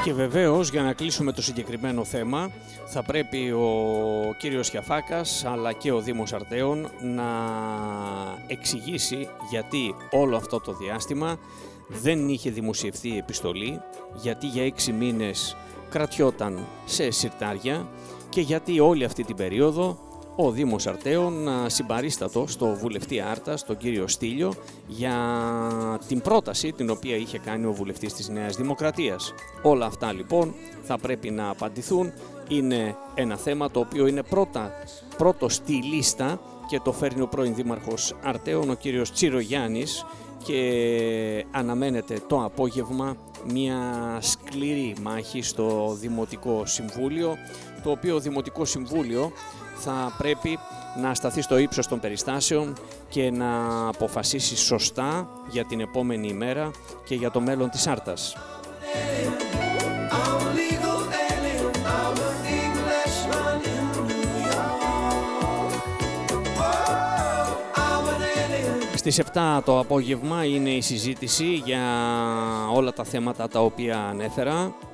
Και βεβαίως, για να κλείσουμε το συγκεκριμένο θέμα, θα πρέπει ο κύριος Χιαφάκας αλλά και ο Δήμος Αρτέων να εξηγήσει γιατί όλο αυτό το διάστημα δεν είχε δημοσιευθεί η επιστολή, γιατί για 6 μήνες κρατιόταν σε συρτάρια και γιατί όλη αυτή την περίοδο ο Δήμος Αρτέων συμπαρίστατο στο βουλευτή Άρτας, τον κύριο Στήλιο, για την πρόταση την οποία είχε κάνει ο βουλευτής της Νέας Δημοκρατίας. Όλα αυτά λοιπόν θα πρέπει να απαντηθούν. Είναι ένα θέμα το οποίο είναι πρώτο στη λίστα και το φέρνει ο πρώην Δήμαρχος Αρτέων, ο κύριος Τσιρογιάννης, και αναμένεται το απόγευμα μια σκληρή μάχη στο Δημοτικό Συμβούλιο, το οποίο Δημοτικό Συμβούλιο θα πρέπει να σταθεί στο ύψος των περιστάσεων και να αποφασίσει σωστά για την επόμενη ημέρα και για το μέλλον της Άρτας. Στις 7 το απόγευμα είναι η συζήτηση για όλα τα θέματα τα οποία ανέφερα.